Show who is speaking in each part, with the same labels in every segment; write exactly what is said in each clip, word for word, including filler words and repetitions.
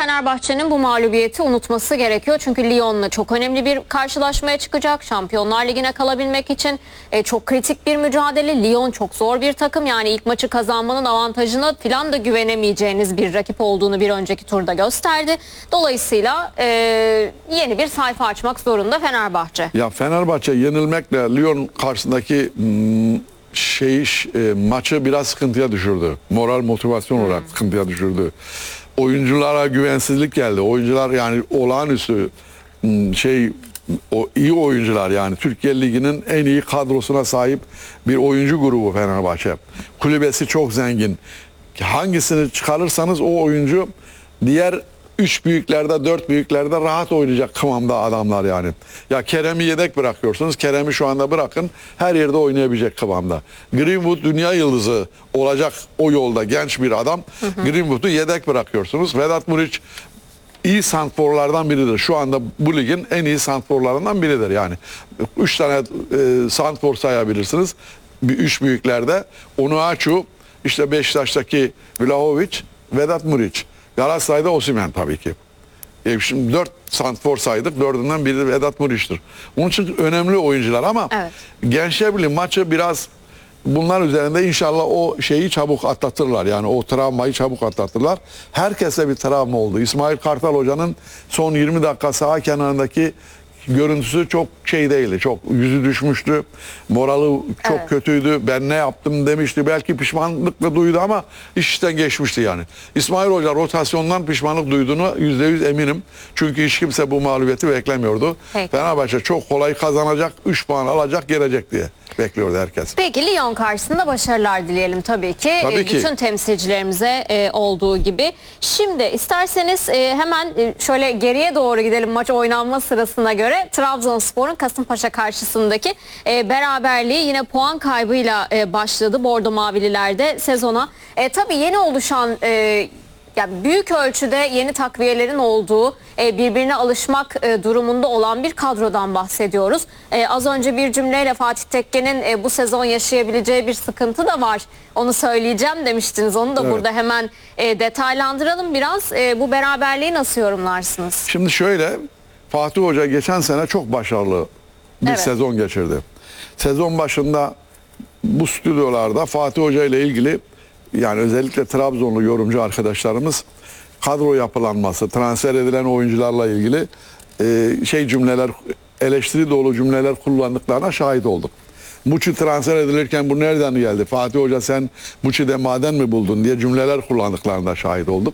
Speaker 1: Fenerbahçe'nin bu mağlubiyeti unutması gerekiyor. Çünkü Lyon'la çok önemli bir karşılaşmaya çıkacak. Şampiyonlar Ligi'ne kalabilmek için e, çok kritik bir mücadele. Lyon çok zor bir takım. Yani ilk maçı kazanmanın avantajına falan da güvenemeyeceğiniz bir rakip olduğunu bir önceki turda gösterdi. Dolayısıyla e, yeni bir sayfa açmak zorunda Fenerbahçe.
Speaker 2: Ya Fenerbahçe yenilmekle Lyon karşısındaki m, şey e, maçı biraz sıkıntıya düşürdü. Moral, motivasyon olarak hmm. sıkıntıya düşürdü. Oyunculara güvensizlik geldi. Oyuncular yani olağanüstü m, şey o iyi oyuncular, yani Türkiye Ligi'nin en iyi kadrosuna sahip bir oyuncu grubu Fenerbahçe. Kulübesi çok zengin. Hangisini çıkarırsanız o oyuncu diğer üç büyüklerde, dört büyüklerde rahat oynayacak kıvamda adamlar yani. Ya Kerem'i yedek bırakıyorsunuz. Kerem'i şu anda bırakın, her yerde oynayabilecek kıvamda. Greenwood dünya yıldızı olacak o yolda, genç bir adam. Hı hı. Greenwood'u yedek bırakıyorsunuz. Vedat Muriç iyi santforlardan biridir. Şu anda bu ligin en iyi santforlarından biridir yani. Üç tane e, santfor sayabilirsiniz. Bir üç büyüklerde. Onuachu, işte Beşiktaş'taki Vlahovic, Vedat Muriç. Galatasaray'da Osimhen tabii ki. E şimdi dört santfor saydık. Dördünden biri de Vedat Muriç'tir. Onun için önemli oyuncular ama evet. Gençler Birliği maçı biraz bunlar üzerinde inşallah o şeyi çabuk atlatırlar. Yani o travmayı çabuk atlatırlar. Herkese bir travma oldu. İsmail Kartal Hoca'nın son yirmi dakika saha kenarındaki görüntüsü çok şey değildi. Çok yüzü düşmüştü. Morali çok evet. kötüydü. Ben ne yaptım demişti. Belki pişmanlıkla duydu ama iş işten geçmişti yani. İsmail Hoca rotasyondan pişmanlık duyduğunu yüzde yüz eminim. Çünkü hiç kimse bu mağlubiyeti beklemiyordu. Peki. Fenerbahçe çok kolay kazanacak, üç puan alacak, gelecek diye bekliyordu herkes.
Speaker 1: Peki Lyon karşısında başarılar dileyelim tabii ki.
Speaker 2: Tabii
Speaker 1: e,
Speaker 2: ki.
Speaker 1: Bütün temsilcilerimize e, olduğu gibi. Şimdi isterseniz e, hemen e, şöyle geriye doğru gidelim maç oynanma sırasına göre. Trabzonspor'un Kasımpaşa karşısındaki e, beraberliği yine puan kaybıyla e, başladı Bordo Mavililerde sezona. E, tabii yeni oluşan e, yani büyük ölçüde yeni takviyelerin olduğu, e, birbirine alışmak e, durumunda olan bir kadrodan bahsediyoruz. E, az önce bir cümleyle Fatih Tekke'nin e, bu sezon yaşayabileceği bir sıkıntı da var. Onu söyleyeceğim demiştiniz. Onu da evet. burada hemen e, detaylandıralım biraz. E, bu beraberliği nasıl yorumlarsınız?
Speaker 2: Şimdi şöyle, Fatih Hoca geçen sene çok başarılı bir evet. sezon geçirdi. Sezon başında bu stüdyolarda Fatih Hoca ile ilgili, yani özellikle Trabzonlu yorumcu arkadaşlarımız kadro yapılanması, transfer edilen oyuncularla ilgili e, şey cümleler, eleştiri dolu cümleler kullandıklarına şahit olduk. Muçi transfer edilirken bu nereden geldi? Fatih Hoca sen Muçi'de maden mi buldun diye cümleler kullandıklarına şahit olduk.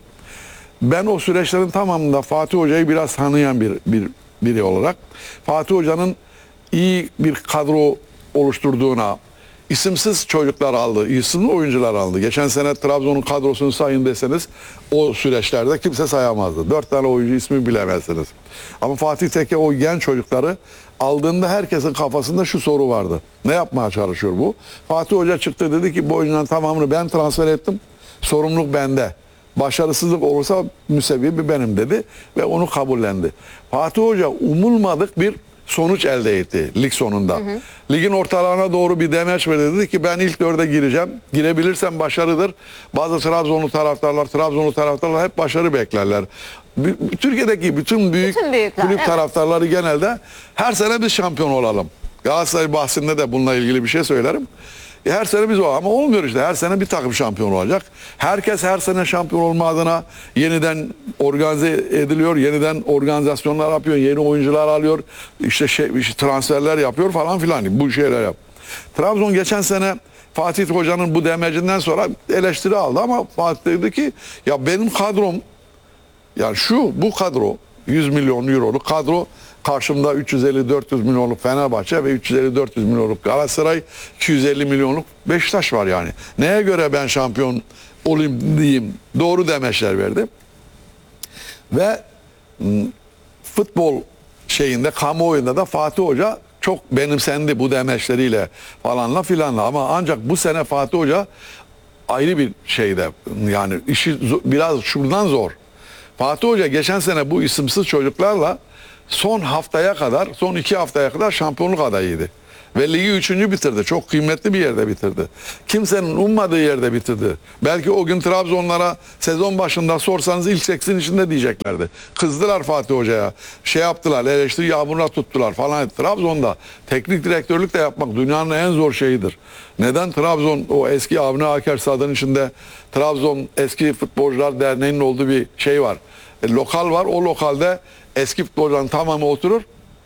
Speaker 2: Ben o süreçlerin tamamında Fatih Hoca'yı biraz tanıyan bir, bir biri olarak Fatih Hoca'nın iyi bir kadro oluşturduğuna, isimsiz çocuklar aldı, isimli oyuncular aldı. Geçen sene Trabzon'un kadrosunu sayın deseniz o süreçlerde kimse sayamazdı. Dört tane oyuncu ismi bilemezsiniz. Ama Fatih Tekke o genç çocukları aldığında herkesin kafasında şu soru vardı. Ne yapmaya çalışıyor bu? Fatih Hoca çıktı, dedi ki bu oyuncuların tamamını ben transfer ettim. Sorumluluk bende. Başarısızlık olursa müsebbibi benim dedi ve onu kabullendi. Fatih Hoca umulmadık bir sonuç elde etti lig sonunda. Hı hı. Ligin ortalarına doğru bir demeç verdi. Dedi ki ben ilk dörde gireceğim. Girebilirsem başarıdır. Bazı Trabzonlu taraftarlar, Trabzonlu taraftarlar hep başarı beklerler. Türkiye'deki bütün büyük bütün büyükler, kulüp evet. taraftarları genelde her sene biz şampiyon olalım. Galatasaray bahsinde de bununla ilgili bir şey söylerim. Her sene biz o ama olmuyor işte. Her sene bir takım şampiyon olacak. Herkes her sene şampiyon olma adına yeniden organize ediliyor. Yeniden organizasyonlar yapıyor. Yeni oyuncular alıyor. İşte şey, işte transferler yapıyor falan filan. Bu şeyler yap. Trabzon geçen sene Fatih Hoca'nın bu demecinden sonra eleştiri aldı ama Fatih dedi ki ya benim kadrom, yani şu bu kadro yüz milyon euroluk kadro, karşımda üç yüz elli dört yüz milyonluk Fenerbahçe ve üç yüz elli dört yüz milyonluk Galatasaray, iki yüz elli milyonluk Beşiktaş var yani. Neye göre ben şampiyon olayım diyeyim, doğru demeçler verdi. Ve futbol şeyinde, kamuoyunda da Fatih Hoca çok benimsendi bu demeçleriyle falanla filanla, ama ancak bu sene Fatih Hoca ayrı bir şeyde, yani işi biraz şuradan zor. Fatih Hoca geçen sene bu isimsiz çocuklarla son haftaya kadar, son iki haftaya kadar şampiyonluk adayıydı. Ve ligi üçüncü bitirdi. Çok kıymetli bir yerde bitirdi. Kimsenin ummadığı yerde bitirdi. Belki o gün Trabzonlara sezon başında sorsanız ilk seksin içinde diyeceklerdi. Kızdılar Fatih Hoca'ya. Şey yaptılar, eleştiri yağmuruna tuttular falan. Trabzon'da teknik direktörlük de yapmak dünyanın en zor şeyidir. Neden Trabzon, o eski Avni Aker stadının içinde Trabzon Eski Futbolcular Derneği'nin olduğu bir şey var. E, lokal var. O lokalde eski futbolcuların tamamı oturur.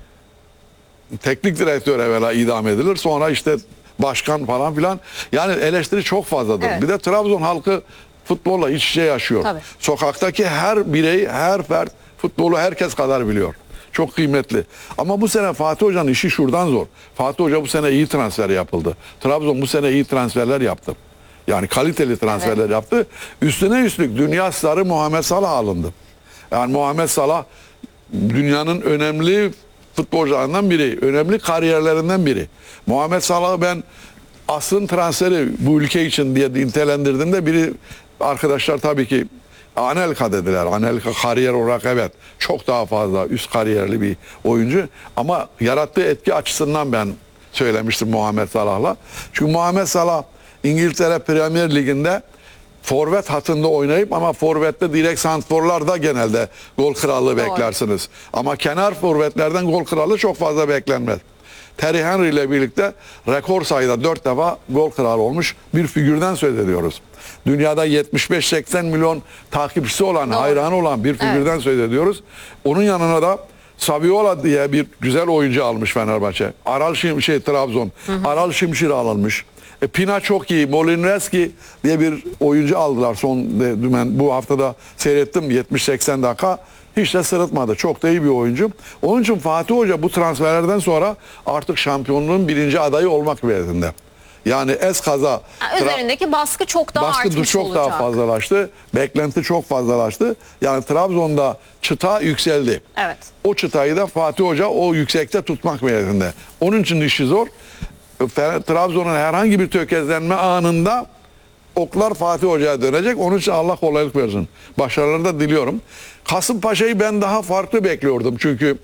Speaker 2: Teknik direktör evvela idam edilir. Sonra işte başkan falan filan. Yani eleştiri çok fazladır.
Speaker 1: Evet.
Speaker 2: Bir de Trabzon halkı futbolla iç içe yaşıyor.
Speaker 1: Tabii.
Speaker 2: Sokaktaki her birey, her fert futbolu herkes kadar biliyor. Çok kıymetli. Ama bu sene Fatih Hoca'nın işi şuradan zor. Fatih Hoca bu sene iyi transfer yapıldı. Trabzon bu sene iyi transferler yaptı. Yani kaliteli transferler
Speaker 1: Evet.
Speaker 2: yaptı. Üstüne üstlük dünya starı Muhammed Salah alındı. Yani Muhammed Salah dünyanın önemli futbolcularından biri, önemli kariyerlerinden biri. Muhammed Salah'ı ben asrın transferi bu ülke için diye nitelendirdiğimde biri arkadaşlar tabii ki Anelka dediler. Anelka kariyer olarak evet çok daha fazla üst kariyerli bir oyuncu ama yarattığı etki açısından ben söylemiştim Muhammed Salah'la. Çünkü Muhammed Salah İngiltere Premier Ligi'nde forvet hattında oynayıp ama forvette direkt santrforlar da genelde gol krallığı
Speaker 1: Doğru.
Speaker 2: beklersiniz. Ama kenar forvetlerden gol krallığı çok fazla beklenmez. Terry Henry ile birlikte rekor sayıda dört defa gol kralı olmuş bir figürden söz ediyoruz. Dünyada yetmiş beş seksen milyon takipçisi olan,
Speaker 1: Doğru.
Speaker 2: hayranı olan bir figürden
Speaker 1: Evet.
Speaker 2: söz ediyoruz. Onun yanına da Saviola diye bir güzel oyuncu almış Fenerbahçe. Aral Şim, şey Trabzon. Hı hı. Aral Şimşir alınmış. E, Pina çok iyi. Molinreski diye bir oyuncu aldılar son de, dümen, bu haftada seyrettim yetmiş seksen dakika. Hiç de sırıtmadı. Çok da iyi bir oyuncu. Onun için Fatih Hoca bu transferlerden sonra artık şampiyonluğun birinci adayı olmak niyetinde. Yani eskaza
Speaker 1: Yani üzerindeki baskı çok daha
Speaker 2: baskı
Speaker 1: artmış
Speaker 2: çok
Speaker 1: olacak.
Speaker 2: daha fazlalaştı. Beklenti çok fazlalaştı. Yani Trabzon'da çıta yükseldi.
Speaker 1: Evet.
Speaker 2: O çıtayı da Fatih Hoca o yüksekte tutmak niyetinde. Onun için işi zor. Trabzon'un herhangi bir tökezlenme anında oklar Fatih Hoca'ya dönecek. Onun için Allah kolaylık versin. Başarıları da diliyorum. Kasımpaşa'yı ben daha farklı bekliyordum. Çünkü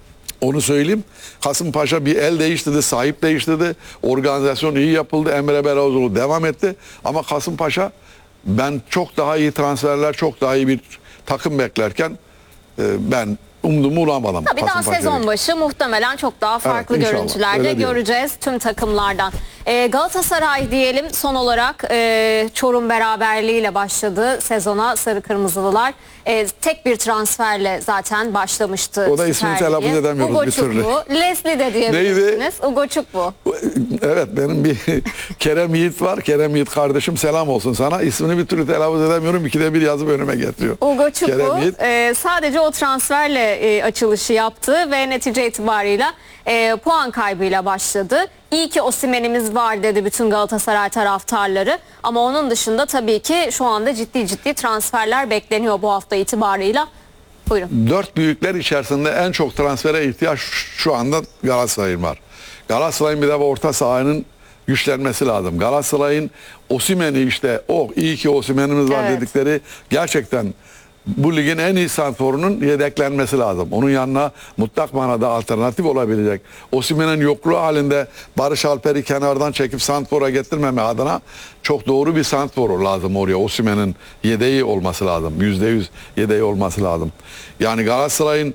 Speaker 2: onu söyleyeyim. Kasımpaşa bir el değiştirdi, sahip değiştirdi. Organizasyon iyi yapıldı. Emre Belözoğlu devam etti. Ama Kasımpaşa ben çok daha iyi transferler, çok daha iyi bir takım beklerken e, ben umduğumu bulamadım.
Speaker 1: Tabii daha
Speaker 2: Kasımpaşa'yı.
Speaker 1: sezon başı muhtemelen çok daha farklı
Speaker 2: Evet, inşallah.
Speaker 1: görüntülerde
Speaker 2: Öyle diyorum.
Speaker 1: göreceğiz tüm takımlardan. Ee, Galatasaray diyelim son olarak e, Çorum beraberliğiyle başladı sezona Sarı Kırmızılılar. E, tek bir transferle zaten başlamıştı.
Speaker 2: O da ismini
Speaker 1: Süper
Speaker 2: telaffuz
Speaker 1: Lig'e.
Speaker 2: edemiyoruz
Speaker 1: Ugo
Speaker 2: bir türlü.
Speaker 1: Çukwu, Leslie de diyebilirsiniz. Ugo Çukwu.
Speaker 2: Evet benim bir Kerem Yiğit var. Kerem Yiğit kardeşim selam olsun sana. İsmini bir türlü telaffuz edemiyorum. İkide bir yazıp önüme getiriyor.
Speaker 1: Ugo Çukwu
Speaker 2: Kerem Yiğit.
Speaker 1: e, sadece o transferle e, açılışı yaptı ve netice itibarıyla e, puan kaybıyla başladı. İyi ki Osimhen'imiz var dedi bütün Galatasaray taraftarları. Ama onun dışında tabii ki şu anda ciddi ciddi transferler bekleniyor bu hafta itibarıyla. Buyurun.
Speaker 2: Dört büyükler içerisinde en çok transfere ihtiyaç şu anda Galatasaray'ın var. Galatasaray'ın bir de orta sahanın güçlenmesi lazım. Galatasaray'ın Osimhen'i işte o iyi ki Osimhen'imiz var
Speaker 1: Evet.
Speaker 2: dedikleri gerçekten bu ligin en iyi santrforunun yedeklenmesi lazım. Onun yanına mutlak manada alternatif olabilecek. Osimhen'in yokluğu halinde Barış Alper'i kenardan çekip santrfora getirmeme adına çok doğru bir santrfor lazım oraya. Osimhen'in yedeği olması lazım. yüzde yüz yedeği olması lazım. Yani Galatasaray'ın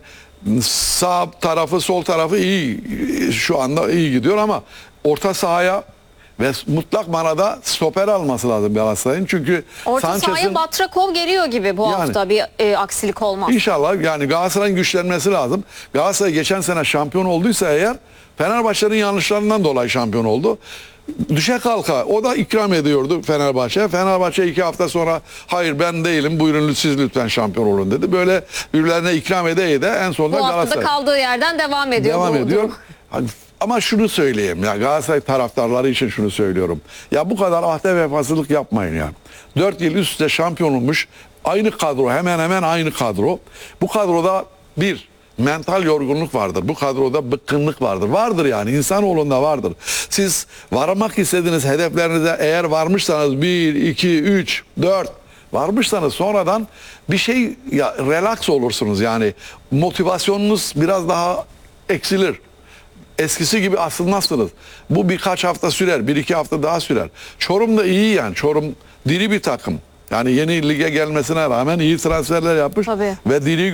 Speaker 2: sağ tarafı sol tarafı iyi. Şu anda iyi gidiyor ama orta sahaya ve mutlak manada stoper alması lazım Galatasaray'ın. Çünkü
Speaker 1: Orta
Speaker 2: Sanchez'in
Speaker 1: sahaya Batrakov geliyor gibi bu
Speaker 2: Yani.
Speaker 1: hafta bir e, aksilik olmaz.
Speaker 2: İnşallah yani Galatasaray'ın güçlenmesi lazım. Galatasaray geçen sene şampiyon olduysa eğer Fenerbahçe'nin yanlışlarından dolayı şampiyon oldu. Düşe kalka o da ikram ediyordu Fenerbahçe. Fenerbahçe iki hafta sonra hayır ben değilim buyurun siz lütfen şampiyon olun dedi. Böyle birbirlerine ikram ede ede en sonunda
Speaker 1: Bu hafta da
Speaker 2: Galatasaray
Speaker 1: kaldığı yerden devam ediyor.
Speaker 2: devam
Speaker 1: bu
Speaker 2: ediyor.
Speaker 1: durum.
Speaker 2: Hani ama şunu söyleyeyim ya Galatasaray taraftarları için şunu söylüyorum. Ya bu kadar ahde vefasızlık yapmayın ya. Dört yıl üst üste şampiyon olmuş aynı kadro hemen hemen aynı kadro. Bu kadroda bir mental yorgunluk vardır. Bu kadroda bıkkınlık vardır. Vardır yani insanoğlunda vardır. Siz varmak istediğiniz hedeflerinize eğer varmışsanız bir, iki, üç, dört varmışsanız sonradan bir şey ya relax olursunuz yani motivasyonunuz biraz daha eksilir. eskisi gibi asılmazsınız. Bu birkaç hafta sürer, bir iki hafta daha sürer. Çorum da iyi yani. Çorum diri bir takım. Yani yeni lige gelmesine rağmen iyi transferler yapmış
Speaker 1: Tabii.
Speaker 2: ve diri